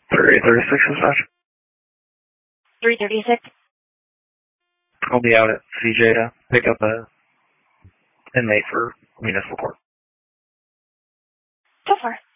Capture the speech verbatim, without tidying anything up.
three thirty-six dispatch. three thirty-six. I'll be out at C J to pick up a inmate for municipal court. So far.